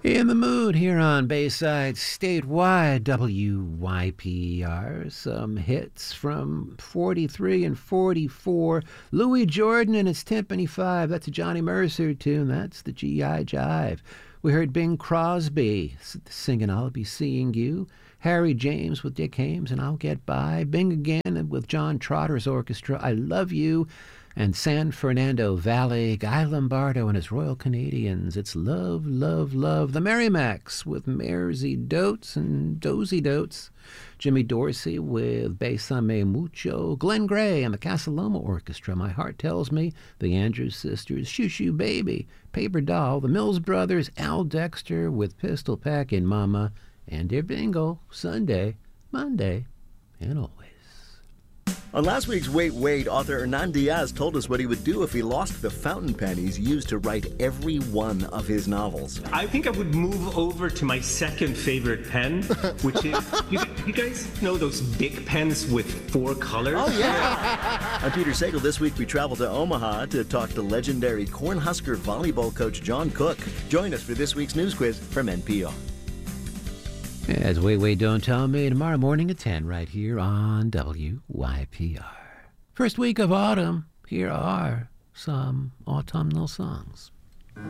In the mood here on Bayside Statewide WYPR. Some hits from 43 and 44. Louis Jordan and his Timpani 5. That's a Johnny Mercer tune. That's the G.I. Jive. We heard Bing Crosby singing I'll Be Seeing You. Harry James with Dick Hames and I'll Get By. Bing again with John Trotter's orchestra, I Love You. And San Fernando Valley, Guy Lombardo and his Royal Canadians. It's Love, Love, Love. The Merrimacs with Mersey Dotes and Dozy Dotes. Jimmy Dorsey with Besame Mucho. Glenn Gray and the Casa Loma Orchestra. My Heart Tells Me. The Andrews Sisters. Shoo Shoo Baby. Paper Doll. The Mills Brothers. Al Dexter with Pistol Pack and Mama. And their bingo. Sunday, Monday, and always. On last week's Wait, Wait, author Hernan Diaz told us what he would do if he lost the fountain pen he's used to write every one of his novels. I think I would move over to my second favorite pen, which is, you guys know those big pens with 4 colors? Oh, yeah. I'm Peter Sagal. This week we travel to Omaha to talk to legendary Cornhusker volleyball coach John Cook. Join us for this week's news quiz from NPR. As Wait, Don't Tell Me, tomorrow morning at 10 right here on WYPR. First week of autumn, here are some autumnal songs.